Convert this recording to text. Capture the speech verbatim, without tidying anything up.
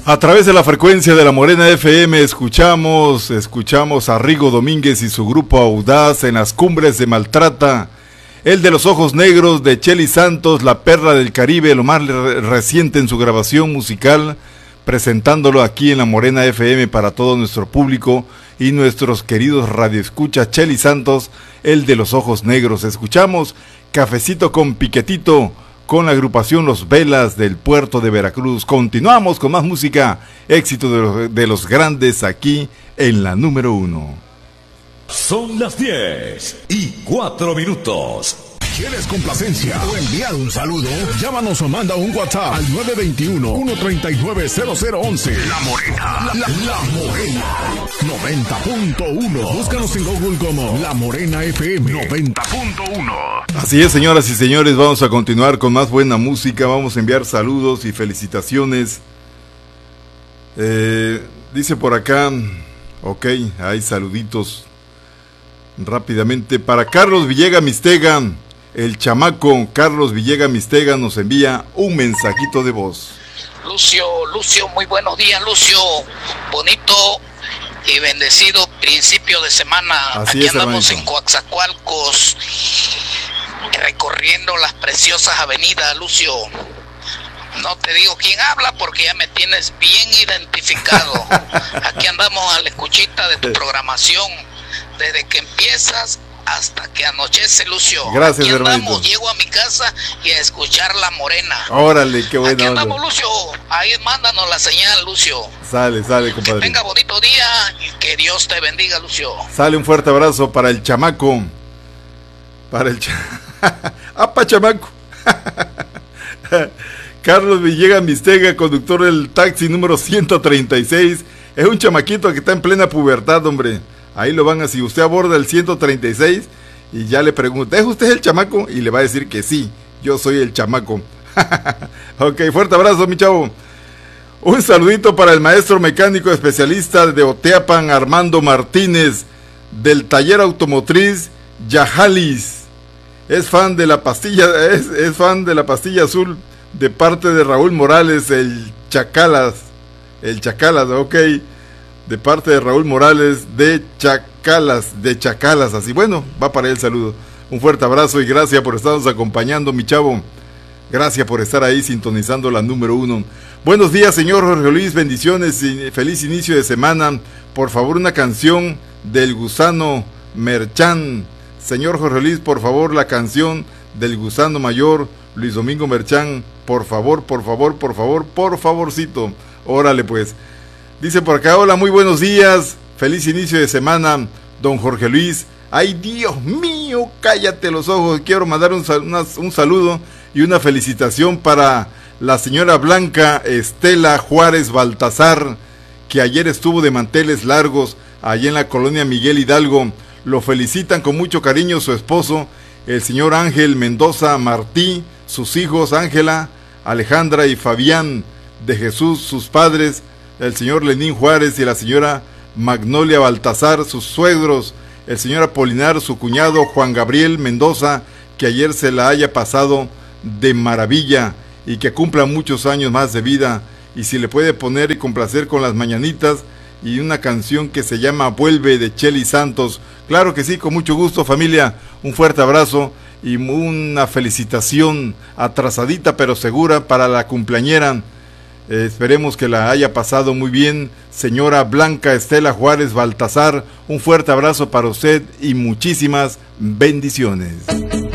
A través de la frecuencia de la Morena F M escuchamos, escuchamos a Rigo Domínguez y su grupo Audaz en las cumbres de Maltrata, el de los ojos negros de Chely Santos, La Perla del Caribe, lo más re- reciente en su grabación musical, presentándolo aquí en la Morena F M para todo nuestro público y nuestros queridos radioescuchas. Chely Santos, el de los ojos negros. Escuchamos Cafecito con Piquetito, con la agrupación Los Velas del puerto de Veracruz. Continuamos con más música, éxito de los, de los grandes aquí en la número uno. Son las diez y cuatro minutos. ¿Quieres complacencia o enviar un saludo? Llámanos o manda un WhatsApp al nueve dos uno, uno tres nueve, cero cero once. La Morena, la, la, la Morena noventa punto uno. Búscanos en Google como La Morena F M noventa punto uno. Así es, señoras y señores, vamos a continuar con más buena música. Vamos a enviar saludos y felicitaciones. Eh, dice por acá, ok, hay saluditos rápidamente para Carlos Villega Mistega. El chamaco Carlos Villega Mistega nos envía un mensajito de voz. Lucio, Lucio, muy buenos días, Lucio. Bonito y bendecido principio de semana. Así Aquí es, andamos hermanito. en Coaxacualcos, recorriendo las preciosas avenidas, Lucio. No te digo quién habla porque ya me tienes bien identificado. Aquí andamos a la escuchita de tu programación, desde que empiezas hasta que anochece, Lucio. Gracias, Aquí andamos, hermanito. llego a mi casa y a escuchar La Morena. Órale, qué buena Aquí onda. andamos, Lucio. Ahí mándanos la señal, Lucio. Sale, sale, compadre. Tenga bonito día y que Dios te bendiga, Lucio. Sale, un fuerte abrazo para el chamaco. Para el cha... ¡Apa, chamaco! Carlos Villega Mistega, conductor del taxi número ciento treinta y seis. Es un chamaquito que está en plena pubertad, hombre. Ahí lo van a, si usted aborda el ciento treinta y seis y ya le pregunta, ¿es usted el chamaco? Y le va a decir que sí, yo soy el chamaco. Ok, fuerte abrazo, mi chavo. Un saludito para el maestro mecánico especialista de Oteapan, Armando Martínez, del taller automotriz Yajalis. Es fan de la pastilla, es, es fan de la pastilla azul de parte de Raúl Morales, el Chacalas. El Chacalas, ok. De parte de Raúl Morales de Chacalas, de Chacalas, así. Bueno, va para él el saludo. Un fuerte abrazo y gracias por estarnos acompañando, mi chavo. Gracias por estar ahí sintonizando la número uno. Buenos días, señor Jorge Luis, bendiciones y feliz inicio de semana. Por favor, una canción del Gusano Merchán. Señor Jorge Luis, por favor, la canción del Gusano Mayor, Luis Domingo Merchán. Por favor, por favor, por favor, por favorcito. Órale, pues. Dice por acá, hola, muy buenos días, feliz inicio de semana, don Jorge Luis. Ay, Dios mío, cállate los ojos. Quiero mandar un, una, un saludo y una felicitación para la señora Blanca Estela Juárez Baltazar, que ayer estuvo de manteles largos allí en la colonia Miguel Hidalgo. Lo felicitan con mucho cariño su esposo, el señor Ángel Mendoza Martí, sus hijos Ángela, Alejandra y Fabián de Jesús, sus padres, el señor Lenín Juárez y la señora Magnolia Baltazar, sus suegros, el señor Apolinar, su cuñado Juan Gabriel Mendoza, que ayer se la haya pasado de maravilla y que cumpla muchos años más de vida. Y si le puede poner y complacer con las mañanitas y una canción que se llama Vuelve de Chely Santos. Claro que sí, con mucho gusto, familia. Un fuerte abrazo y una felicitación atrasadita pero segura para la cumpleañera. Eh, esperemos que la haya pasado muy bien, señora Blanca Estela Juárez Baltazar. Un fuerte abrazo para usted y muchísimas bendiciones.